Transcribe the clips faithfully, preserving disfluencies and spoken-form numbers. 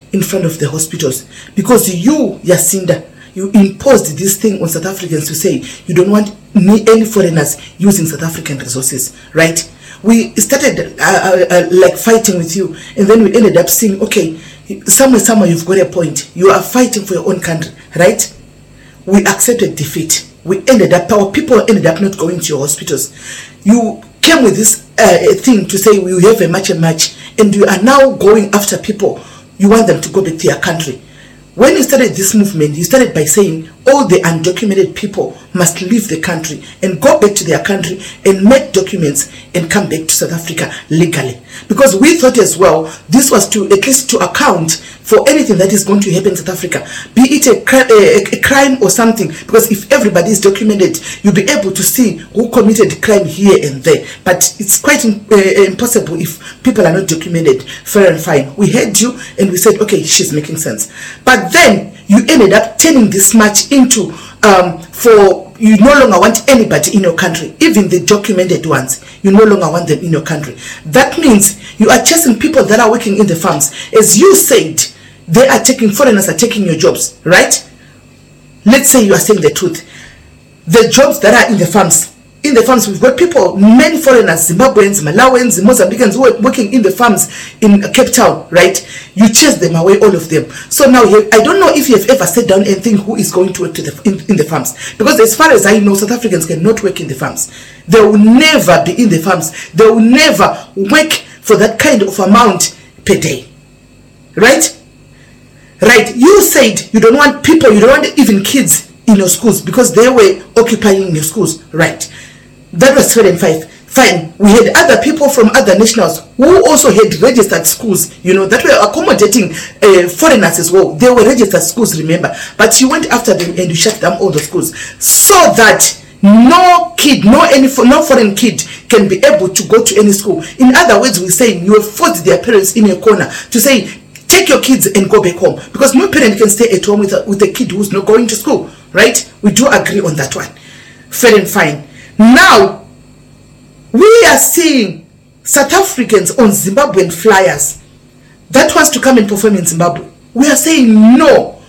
in front of the hospitals, because you, Yacinda, you imposed this thing on South Africans to say you don't want any foreigners using South African resources, right? We started uh, uh, uh, like fighting with you, and then we ended up saying, okay, somewhere, somewhere you've got a point. You are fighting for your own country, right? We accepted defeat. We ended up, our people ended up not going to your hospitals. You came with this uh, thing to say we have a match and match, and you are now going after people. You want them to go back to their country. When you started this movement, you started by saying all the undocumented people must leave the country and go back to their country and make documents and come back to South Africa legally. Because we thought as well, this was to at least to account for anything that is going to happen in South Africa, be it a, a, a crime or something. Because if everybody is documented, you'll be able to see who committed crime here and there. But it's quite uh, impossible if people are not documented. Fair and fine. We heard you and we said, okay, she's making sense. But then you ended up turning this match into um, for you no longer want anybody in your country, even the documented ones. You no longer want them in your country. That means you are chasing people that are working in the farms. As you said, they are taking, foreigners are taking your jobs, right? Let's say you are saying the truth. The jobs that are in the farms, in the farms, we've got people, many foreigners, Zimbabweans, Malawians, Mozambicans who are working in the farms in Cape Town, right? You chase them away, all of them. So now, I don't know if you have ever sat down and think who is going to work to the, in, in the farms. Because as far as I know, South Africans cannot work in the farms. They will never be in the farms. They will never work for that kind of amount per day. Right? Right. You said you don't want people, you don't want even kids in your schools because they were occupying your schools. Right. That was fair and fine. Fine. We had other people from other nationals who also had registered schools, you know, that were accommodating uh, foreigners as well. They were registered schools, remember. But you went after them and you shut down all the schools so that no kid, no any no foreign kid can be able to go to any school. In other words, we're saying you have forced their parents in a corner to say, take your kids and go back home. Because no parent can stay at home with a, with a kid who's not going to school, right? We do agree on that one. Fair and fine. Now, we are seeing South Africans on Zimbabwean flyers that wants to come and perform in Zimbabwe. We are saying no.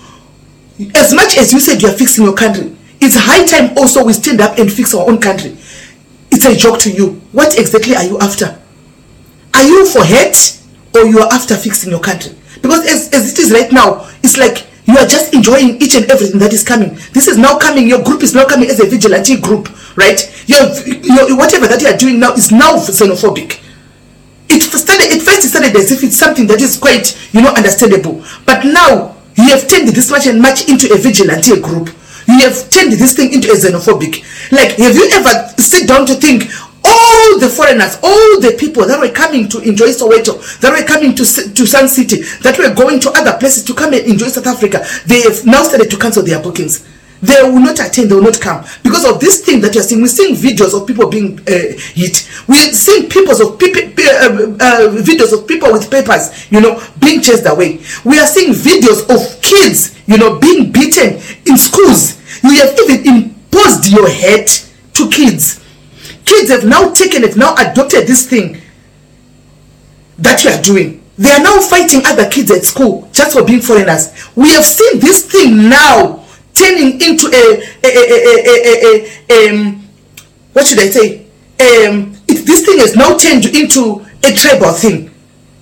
As much as you said you are fixing your country, it's high time also we stand up and fix our own country. It's a joke to you. What exactly are you after? Are you for hate or you are after fixing your country? Because as, as it is right now, it's like you are just enjoying each and everything that is coming. This is now coming, your group is now coming as a vigilante group, right? Your, your, whatever that you are doing now is now xenophobic. It started, at first it started as if it's something that is quite, you know, understandable. But now, you have turned this much and much into a vigilante group. You have turned this thing into a xenophobic. Like, have you ever sit down to think, all the foreigners, all the people that were coming to enjoy Soweto, that were coming to to Sun City, that were going to other places to come and enjoy South Africa, they have now started to cancel their bookings. They will not attend, they will not come. Because of this thing that you're seeing, we're seeing videos of people being uh, hit. We're seeing peoples of people, uh, uh, videos of people with papers, you know, being chased away. We are seeing videos of kids, you know, being beaten in schools. You have even imposed your hate to kids. Kids have now taken it, now adopted this thing that you are doing. They are now fighting other kids at school just for being foreigners. We have seen this thing now turning into a, a, a, a, a, a, a um, what should I say? Um, it, this thing has now turned into a tribal thing.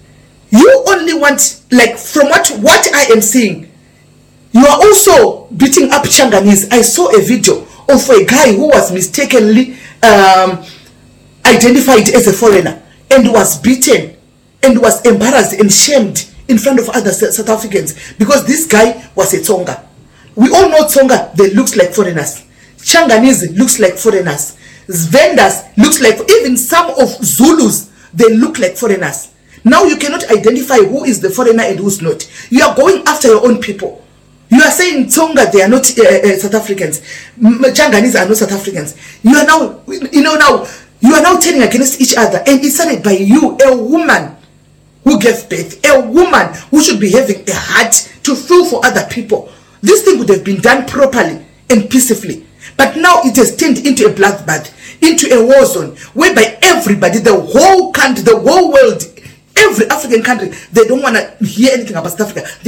You only want, like, from what, what I am seeing, you are also beating up Changanese. I saw a video of a guy who was mistakenly um, identified as a foreigner and was beaten and was embarrassed and shamed in front of other South Africans because this guy was a Tsonga. We all know Tsonga, they looks like foreigners. Changanese looks like foreigners. Vendors looks like, even some of Zulus, they look like foreigners. Now you cannot identify who is the foreigner and who's not. You are going after your own people. You are saying Tsonga, they are not uh, uh, South Africans. Changanese are not South Africans. You are now, you know, now you are now turning against each other, and it started by you, a woman who gave birth, a woman who should be having a heart to feel for other people. This thing would have been done properly and peacefully, but now it has turned into a bloodbath, into a war zone, whereby everybody, the whole country, the whole world, every African country, they don't want to hear anything about South Africa.